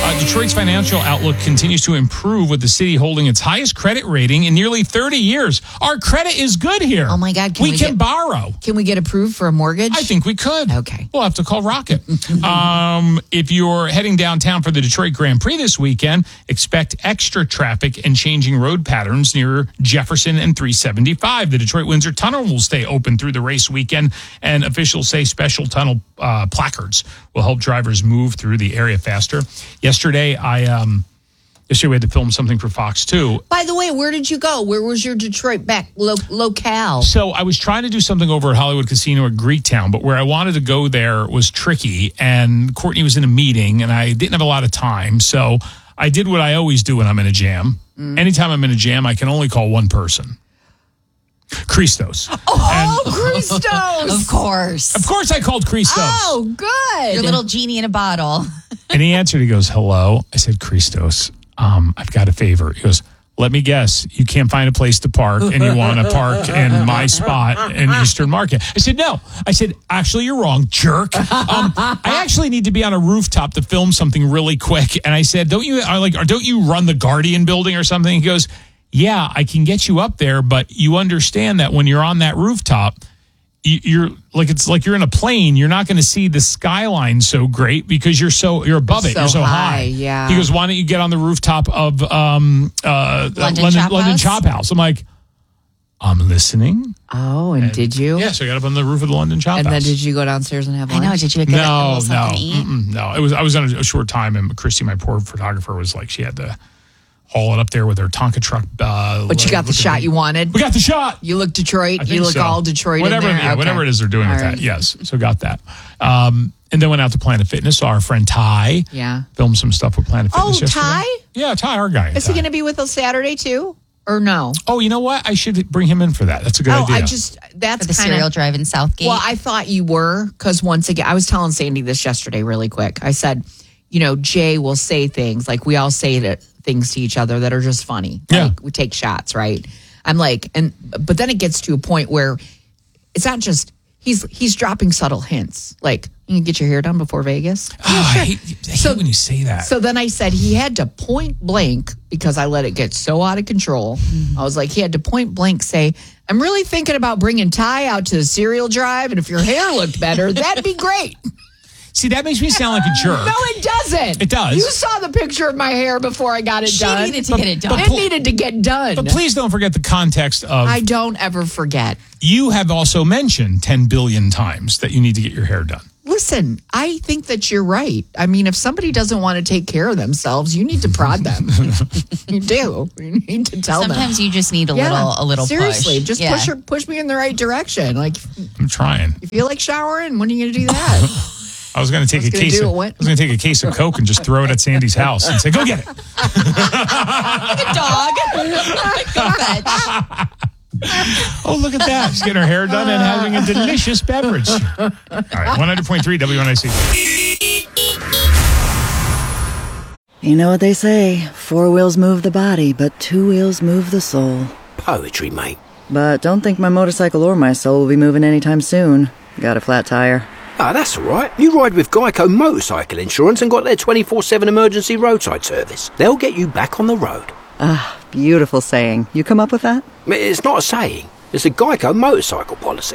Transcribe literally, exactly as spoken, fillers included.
Uh, Detroit's financial outlook continues to improve, with the city holding its highest credit rating in nearly thirty years. Our credit is good here. Oh, my God. Can we, we can get, borrow. Can we get approved for a mortgage? I think we could. Okay. We'll have to call Rocket. um, if you're heading downtown for the Detroit Grand Prix this weekend, expect extra traffic and changing road patterns near Jefferson and three seventy-five. The Detroit-Windsor Tunnel will stay open through the race weekend, and officials say special tunnel uh, placards will help drivers move through the area faster. Yesterday, I um, yesterday we had to film something for Fox two. By the way, where did you go? Where was your Detroit back lo- locale? So I was trying to do something over at Hollywood Casino at Greektown, but where I wanted to go there was tricky, and Courtney was in a meeting, and I didn't have a lot of time. So I did what I always do when I'm in a jam. Mm. Anytime I'm in a jam, I can only call one person. Christos. Oh, and, Christos! Of course. Of course I called Christos. Oh, good. Your little genie in a bottle. And he answered. He goes, hello. I said, Christos, um, I've got a favor. He goes, let me guess. You can't find a place to park, and you want to park in my spot in Eastern Market. I said, no. I said, actually, you're wrong, jerk. Um, I actually need to be on a rooftop to film something really quick. And I said, don't you I like, or don't you run the Guardian building or something? He goes, yeah, I can get you up there, but you understand that when you're on that rooftop, you're like, it's like you're in a plane. You're not going to see the skyline so great because you're so you're above it. So you're so high. high. Yeah. He goes, why don't you get on the rooftop of um, uh, London, London, Chop, London House? Chop House? I'm like, I'm listening. Oh, and, and did you? Yeah, so I got up on the roof of the London Chop and House. And then did you go downstairs and have lunch? I know. Did you get no, a little something no, to eat? mm-mm, no. It was I was on a, a short time, and Christy, my poor photographer, was like, she had to haul it up there with her Tonka truck. Uh, but you got the shot you wanted? We got the shot. You look Detroit. You look so. all Detroit whatever, in there? Yeah, okay. whatever it is they're doing all with right. that. Yes, so got that. Um, and then went out to Planet Fitness, saw our friend Ty. Yeah. Filmed some stuff with Planet Oh, Fitness Ty? yesterday. Yeah, Ty, our guy. Is Ty. he going to be with us Saturday too? Or no? Oh, you know what? I should bring him in for that. That's a good oh, idea. I just, that's For the kinda, cereal drive in Southgate. Well, I thought you were, because once again, I was telling Sandy this yesterday really quick. I said, you know, Jay will say things like we all say to, things to each other that are just funny. Yeah. Like we take shots, right? I'm like, and but then it gets to a point where it's not just he's he's dropping subtle hints. Like, you can get your hair done before Vegas. Oh, I hate, I hate So- when you say that. So then I said he had to point blank, because I let it get so out of control. I was like, he had to point blank say, I'm really thinking about bringing Ty out to the cereal drive, and if your hair looked better, that'd be great. See, that makes me sound like a jerk. No, it doesn't. It does. You saw the picture of my hair before I got it she done. needed to get it done. It needed to get done. But please don't forget the context of I don't ever forget. you have also mentioned ten billion times that you need to get your hair done. Listen, I think that you're right. I mean, if somebody doesn't want to take care of themselves, you need to prod them. You do. You need to tell them. Sometimes you just need a Yeah, little, a little seriously, push. just Yeah. push her, push me in the right direction. Like, I'm trying. you feel like showering? When are you going to do that? I was going to take I was a gonna case. do Of, it when- I was going to take a case of Coke and just throw it at Sandy's house and say, "Go get it." Dog. Go fetch. Oh, look at that! She's getting her hair done and having a delicious beverage. All right, one hundred point three W N I C. You know what they say, four wheels move the body, but two wheels move the soul. Poetry, mate. But don't think my motorcycle or my soul will be moving anytime soon. Got a flat tire. Ah, that's all right. You ride with Geico Motorcycle Insurance and got their twenty-four seven emergency roadside service. They'll get you back on the road. Ah, beautiful saying. You come up with that? It's not a saying. It's a Geico motorcycle policy.